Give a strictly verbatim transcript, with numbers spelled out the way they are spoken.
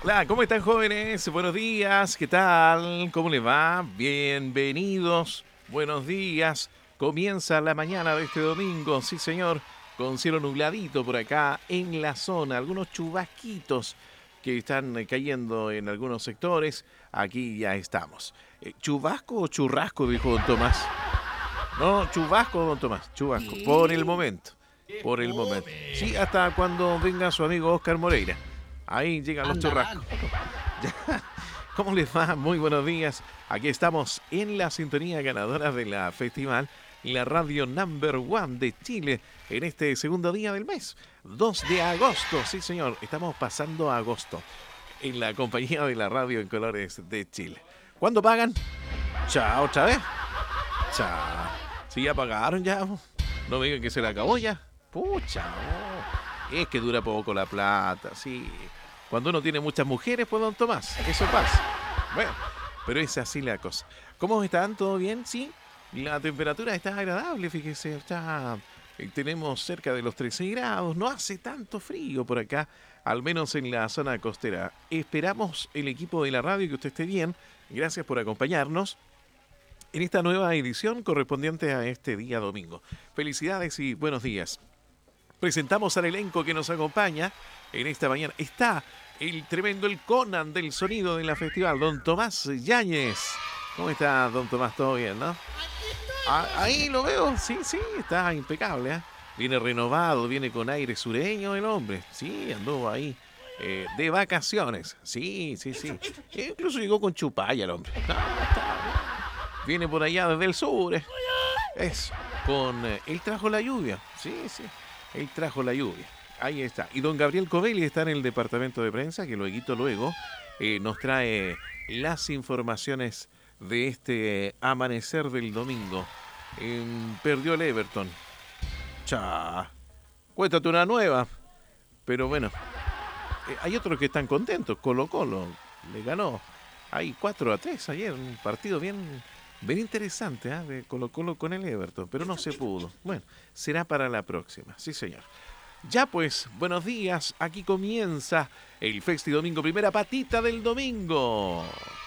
Hola, ¿cómo están jóvenes? Buenos días, ¿qué tal? ¿Cómo les va? Bienvenidos, buenos días. Comienza la mañana de este domingo, sí señor, con cielo nubladito por acá en la zona, algunos chubasquitos que están eh, cayendo en algunos sectores. Aquí ya estamos. Eh, ¿Chubasco o churrasco? Dijo don Tomás. No, chubasco, don Tomás, chubasco, por el ¿Qué? momento, ¡Qué por el momento. Sí, fome! hasta cuando venga su amigo Oscar Moreira. Ahí llegan los Andarán. churrascos. ¿Cómo les va? Muy buenos días. Aquí estamos en la sintonía ganadora de la festival, la radio number one de Chile, en este segundo día del mes, dos de agosto. Sí, señor, estamos pasando a agosto en la compañía de la radio en colores de Chile. ¿Cuándo pagan? Chao, otra vez. Chao. Sí, ya pagaron ya. No me digan que se le acabó ya. Pucha, no. Es que dura poco la plata, sí. Cuando uno tiene muchas mujeres, pues don Tomás, eso pasa. Bueno, pero es así la cosa. ¿Cómo están? ¿Todo bien? Sí. La temperatura está agradable, fíjese, está... eh, Tenemos cerca de los trece grados, no hace tanto frío por acá, al menos en la zona costera. Esperamos el equipo de la radio que usted esté bien. Gracias por acompañarnos en esta nueva edición correspondiente a este día domingo. Felicidades y buenos días. Presentamos al elenco que nos acompaña en esta mañana. Está el tremendo, el Conan del sonido de la festival, don Tomás Yáñez. ¿Cómo está, don Tomás? ¿Todo bien, no? Aquí estoy, Ah, pues, ahí sí. lo veo, sí, sí, está impecable. ¿Eh? Viene renovado, viene con aire sureño el hombre. Sí, anduvo ahí eh, de vacaciones. Sí, sí, sí. E incluso llegó con chupalla el hombre. No, está bien. Viene por allá desde el sur. Eh. Eso, con... eh, él trajo la lluvia. Sí, sí, él trajo la lluvia. Ahí está. Y don Gabriel Covelli está en el departamento de prensa, que luego, luego eh, nos trae las informaciones de este amanecer del domingo. Eh, perdió el Everton. Cha. Cuéntate una nueva. Pero bueno, eh, hay otros que están contentos. Colo Colo le ganó. Hay cuatro a tres ayer. Un partido bien, bien interesante, ¿eh? De Colo Colo con el Everton. Pero no se pudo. Bueno, será para la próxima. Sí, señor. Ya pues, buenos días. Aquí comienza el Festi Domingo. Primera patita del domingo.